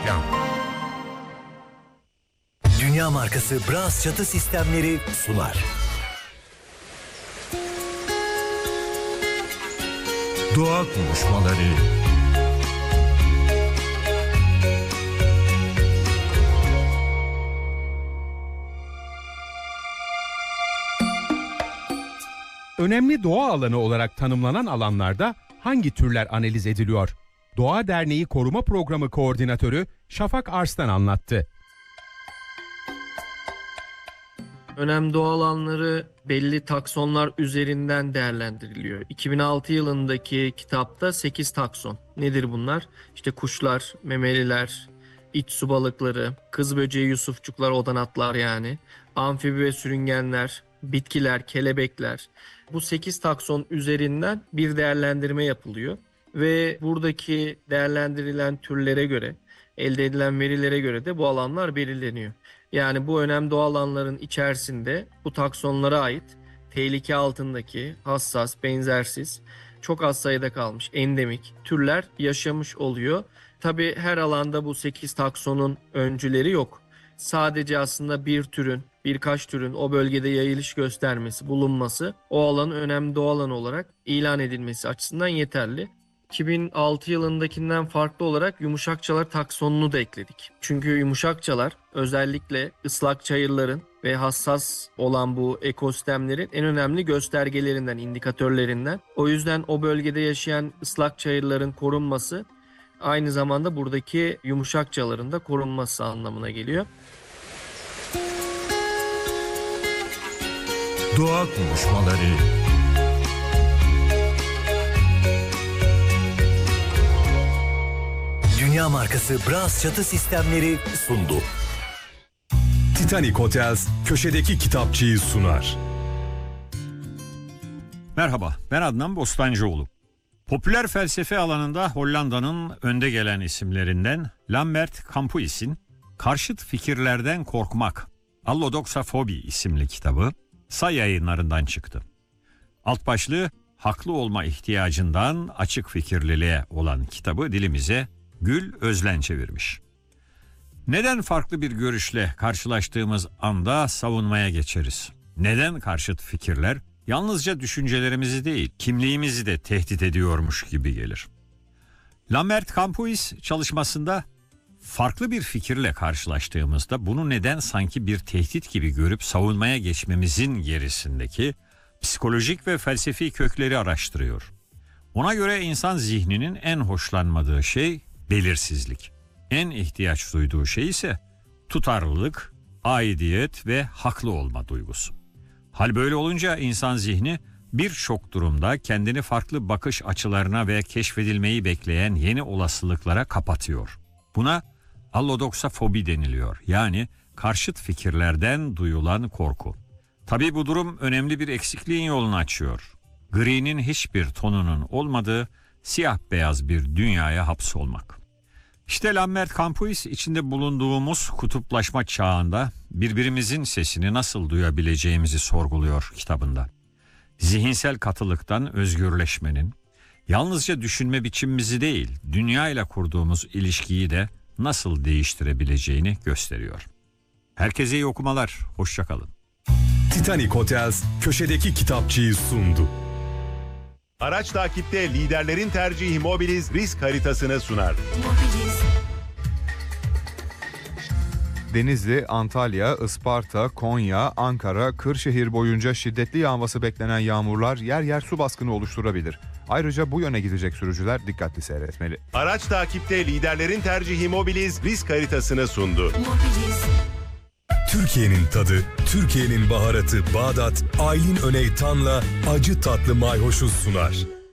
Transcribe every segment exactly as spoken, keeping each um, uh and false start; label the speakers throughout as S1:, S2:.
S1: Reklam.
S2: Dünya markası Bras çatı sistemleri sunar.
S1: Doğa konuşmaları.
S3: Önemli doğa alanı olarak tanımlanan alanlarda hangi türler analiz ediliyor? Doğa Derneği Koruma Programı Koordinatörü Şafak Arslan anlattı.
S4: Önemli doğa alanları belli taksonlar üzerinden değerlendiriliyor. iki bin altı yılındaki kitapta sekiz takson. Nedir bunlar? İşte kuşlar, memeliler, iç su balıkları, kız böceği, yusufçuklar, odanatlar yani, amfibi ve sürüngenler, bitkiler, kelebekler. Bu sekiz takson üzerinden bir değerlendirme yapılıyor ve buradaki değerlendirilen türlere göre, elde edilen verilere göre de bu alanlar belirleniyor. Yani bu önemli doğa alanların içerisinde bu taksonlara ait tehlike altındaki hassas, benzersiz, çok az sayıda kalmış endemik türler yaşamış oluyor. Tabii her alanda bu sekiz taksonun öncüleri yok. Sadece aslında bir türün, birkaç türün o bölgede yayılış göstermesi, bulunması o alanın önemli doğa alanı olarak ilan edilmesi açısından yeterli. iki bin altı yılındakinden farklı olarak yumuşakçalar taksonunu da ekledik. Çünkü yumuşakçalar özellikle ıslak çayırların ve hassas olan bu ekosistemlerin en önemli göstergelerinden, indikatörlerinden. O yüzden o bölgede yaşayan ıslak çayırların korunması aynı zamanda buradaki yumuşakçaların da korunması anlamına geliyor.
S1: Doğa konuşmaları.
S2: Dünya markası Bras çatı sistemleri sundu.
S5: Titanic Hotels köşedeki kitapçıyı sunar.
S6: Merhaba, ben Adnan Bostancıoğlu. Popüler felsefe alanında Hollanda'nın önde gelen isimlerinden Lambert Campuis'in Karşıt Fikirlerden Korkmak, Allodoxafobi isimli kitabı Say Yayınlarından çıktı. Alt başlığı haklı olma ihtiyacından açık fikirliliğe olan kitabı dilimize Gül Özlen çevirmiş. Neden farklı bir görüşle karşılaştığımız anda savunmaya geçeriz? Neden karşıt fikirler yalnızca düşüncelerimizi değil, kimliğimizi de tehdit ediyormuş gibi gelir? Lambert Campuis çalışmasında farklı bir fikirle karşılaştığımızda bunu neden sanki bir tehdit gibi görüp savunmaya geçmemizin gerisindeki psikolojik ve felsefi kökleri araştırıyor. Ona göre insan zihninin en hoşlanmadığı şey belirsizlik. En ihtiyaç duyduğu şey ise tutarlılık, aidiyet ve haklı olma duygusu. Hal böyle olunca insan zihni birçok durumda kendini farklı bakış açılarına ve keşfedilmeyi bekleyen yeni olasılıklara kapatıyor. Buna allodoxafobi deniliyor. Yani karşıt fikirlerden duyulan korku. Tabii bu durum önemli bir eksikliğin yolunu açıyor. Gri'nin hiçbir tonunun olmadığı siyah beyaz bir dünyaya hapsolmak. İşte Lambert Campuis içinde bulunduğumuz kutuplaşma çağında birbirimizin sesini nasıl duyabileceğimizi sorguluyor kitabında. Zihinsel katılıktan özgürleşmenin, yalnızca düşünme biçimimizi değil, dünyayla kurduğumuz ilişkiyi de nasıl değiştirebileceğini gösteriyor. Herkese iyi okumalar, hoşça kalın.
S5: Titanic Hotels köşedeki kitapçıyı sundu.
S7: Araç takipte liderlerin tercihi Mobiliz risk haritasını sunar.
S8: Denizli, Antalya, Isparta, Konya, Ankara, Kırşehir boyunca şiddetli yağması beklenen yağmurlar yer yer su baskını oluşturabilir. Ayrıca bu yöne gidecek sürücüler dikkatli seyretmeli.
S7: Araç takipte liderlerin tercihi Mobiliz risk haritasını sundu.
S5: Türkiye'nin tadı, Türkiye'nin baharatı Bağdat, Aylin Öneytan'la acı tatlı mayhoşu sunar.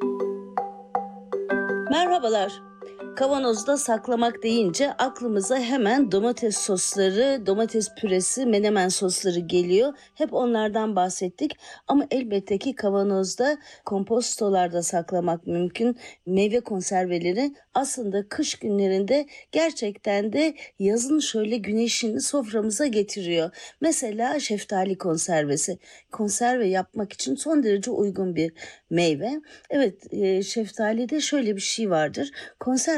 S9: Merhabalar. Kavanozda saklamak deyince aklımıza hemen domates sosları, domates püresi, menemen sosları geliyor. Hep onlardan bahsettik ama elbette ki kavanozda kompostolarda saklamak mümkün. Meyve konserveleri aslında kış günlerinde gerçekten de yazın şöyle güneşini soframıza getiriyor. Mesela şeftali konservesi. Konserve yapmak için son derece uygun bir meyve. Evet, e, şeftalide şöyle bir şey vardır. Konserve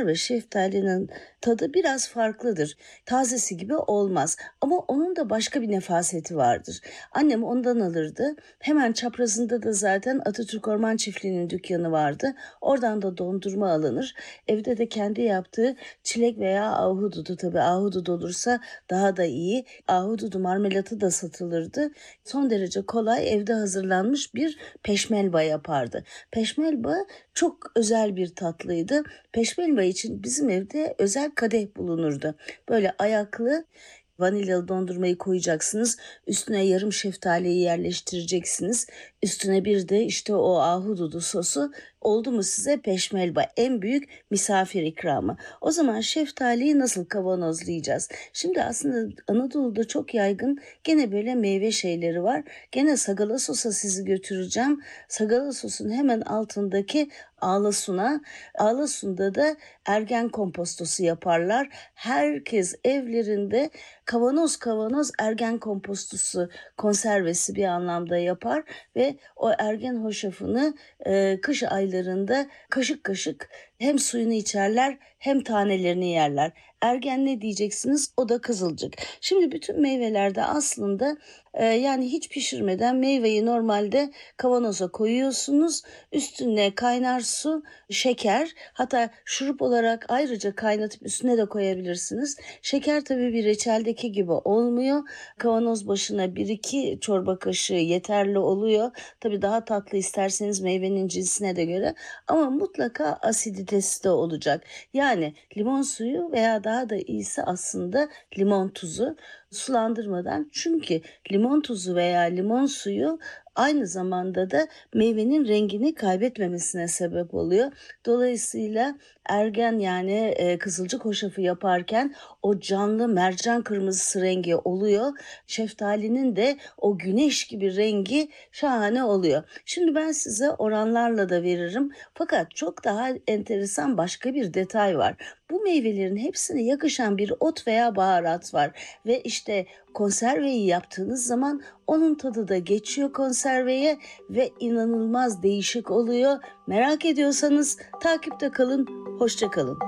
S9: konserve şeftalinin tadı biraz farklıdır. Tazesi gibi olmaz ama onun da başka bir nefaseti vardır. Annem ondan alırdı. Hemen çaprazında da zaten Atatürk Orman Çiftliği'nin dükkanı vardı. Oradan da dondurma alınır. Evde de kendi yaptığı çilek veya ahududu, tabii ahududu olursa daha da iyi. Ahududu marmelatı da satılırdı. Son derece kolay evde hazırlanmış bir peşmelba yapardı. Peşmelba çok özel bir tatlıydı. Peşmelba için bizim evde özel kadeh bulunurdu. Böyle ayaklı, vanilyalı dondurmayı koyacaksınız. Üstüne yarım şeftaliyi yerleştireceksiniz. Üstüne bir de işte o ahududu sosu. Oldu mu size peşmelba, en büyük misafir ikramı. O zaman şeftaliyi nasıl kavanozlayacağız? Şimdi aslında Anadolu'da çok yaygın gene böyle meyve şeyleri var. Gene Sagala Sos'a sizi götüreceğim. Sagala Sos'un hemen altındaki Ağlasun'a. Ağlasun'da da ergen kompostosu yaparlar. Herkes evlerinde kavanoz kavanoz ergen kompostosu konservesi bir anlamda yapar ve o ergen hoşafını e, kış aylarında kaşık kaşık hem suyunu içerler hem tanelerini yerler. Ergen ne diyeceksiniz? O da kızılcık. Şimdi bütün meyvelerde aslında e, yani hiç pişirmeden meyveyi normalde kavanoza koyuyorsunuz. Üstüne kaynar su, şeker, hatta şurup olarak ayrıca kaynatıp üstüne de koyabilirsiniz. Şeker tabii bir reçeldeki gibi olmuyor. Kavanoz başına bir iki çorba kaşığı yeterli oluyor. Tabii daha tatlı isterseniz meyvenin cinsine de göre, ama mutlaka asiditesi de olacak. Yani limon suyu veya daha da iyisi aslında limon tuzu, sulandırmadan, çünkü limon tuzu veya limon suyu aynı zamanda da meyvenin rengini kaybetmemesine sebep oluyor. Dolayısıyla ergen yani e, kızılcık hoşafı yaparken o canlı mercan kırmızısı rengi oluyor. Şeftalinin de o güneş gibi rengi şahane oluyor. Şimdi ben size oranlarla da veririm. Fakat çok daha enteresan başka bir detay var. Bu meyvelerin hepsine yakışan bir ot veya baharat var ve işte konserveyi yaptığınız zaman onun tadı da geçiyor konserveye ve inanılmaz değişik oluyor. Merak ediyorsanız takipte kalın, hoşça kalın.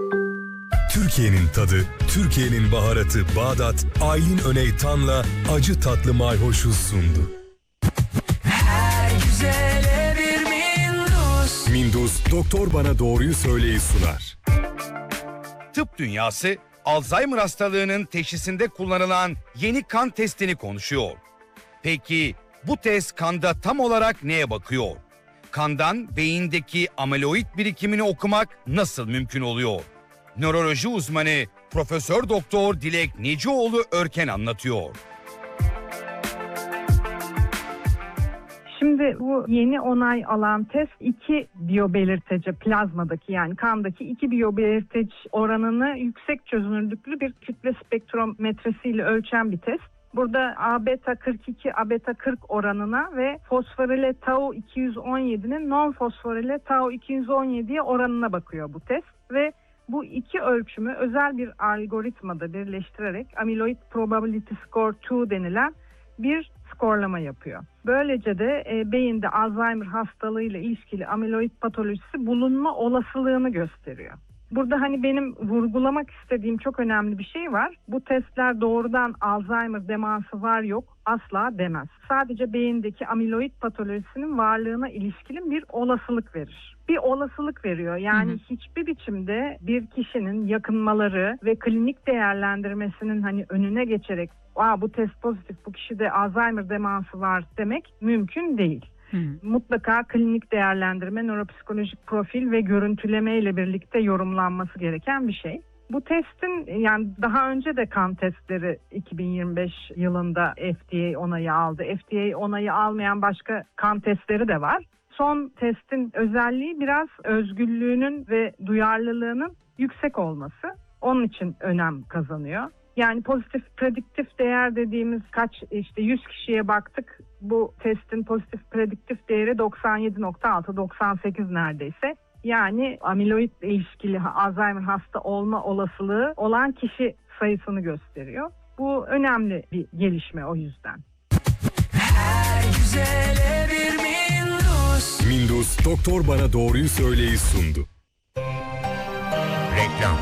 S5: Türkiye'nin tadı, Türkiye'nin baharatı Bağdat, Aylin Öney Tan'la acı tatlı mayhoşu sundu.
S10: Her güzele bir Mindus.
S5: Mindus, doktor bana doğruyu söyleyi sunar.
S11: Tıp dünyası Alzheimer hastalığının teşhisinde kullanılan yeni kan testini konuşuyor. Peki bu test kanda tam olarak neye bakıyor? Kandan beyindeki amiloid birikimini okumak nasıl mümkün oluyor? Nöroloji uzmanı Profesör Doktor Dilek Necioğlu Örken anlatıyor.
S12: Şimdi bu yeni onay alan test iki biyobelirteci, plazmadaki yani kandaki iki biyobelirteci oranını yüksek çözünürlüklü bir kütle spektrometresiyle ölçen bir test. Burada A beta kırk iki, A beta kırk oranına ve fosforile tau iki yüz on yedi'nin non fosforile tau iki yüz on yedi'ye oranına bakıyor bu test ve bu iki ölçümü özel bir algoritmada birleştirerek Amyloid Probability Score iki denilen bir skorlama yapıyor. Böylece de e, beyinde Alzheimer hastalığıyla ilişkili amiloid patolojisi bulunma olasılığını gösteriyor. Burada hani benim vurgulamak istediğim çok önemli bir şey var. Bu testler doğrudan Alzheimer demansı var yok asla demez. Sadece beyindeki amiloid patolojisinin varlığına ilişkin bir olasılık verir. Bir olasılık veriyor. Yani hı hı. hiçbir biçimde bir kişinin yakınmaları ve klinik değerlendirmesinin hani önüne geçerek Aa, bu test pozitif, bu kişide Alzheimer demansı var demek mümkün değil. Hı. Mutlaka klinik değerlendirme, nöropsikolojik profil ve görüntüleme ile birlikte yorumlanması gereken bir şey. Bu testin yani daha önce de kan testleri iki bin yirmi beş yılında F D A onayı aldı. F D A onayı almayan başka kan testleri de var. Son testin özelliği biraz özgürlüğünün ve duyarlılığının yüksek olması. Onun için önem kazanıyor. Yani pozitif prediktif değer dediğimiz kaç işte yüz kişiye baktık. Bu testin pozitif prediktif değeri doksan yedi nokta altı doksan sekiz neredeyse. Yani amiloid ile ilişkili Alzheimer hasta olma olasılığı olan kişi sayısını gösteriyor. Bu önemli bir gelişme o yüzden.
S10: Her güzele bir Mindus.
S5: Mindus, doktor bana doğruyu söyleyi sundu.
S1: Reklam.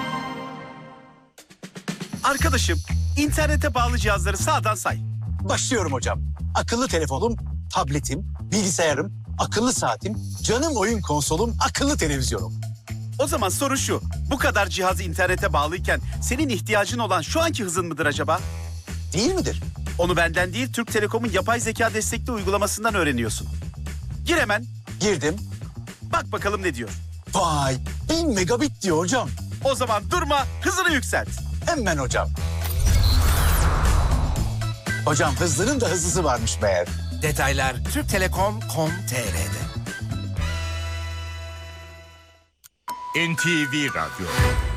S13: Arkadaşım, internete bağlı cihazları sağdan say.
S14: Başlıyorum hocam. Akıllı telefonum, tabletim, bilgisayarım, akıllı saatim, canım oyun konsolum, akıllı televizyonum.
S13: O zaman soru şu. Bu kadar cihaz internete bağlıyken senin ihtiyacın olan şu anki hızın mıdır acaba?
S14: Değil midir?
S13: Onu benden değil, Türk Telekom'un yapay zeka destekli uygulamasından öğreniyorsun. Gir hemen.
S14: Girdim.
S13: Bak bakalım ne diyor.
S14: Vay, bin megabit diyor hocam.
S13: O zaman durma, hızını yükselt.
S14: Hemen hocam. Hocam hızlının da hızlısı varmış meğer.
S15: Detaylar türk telekom nokta com nokta tr'de.
S1: N T V Radyo.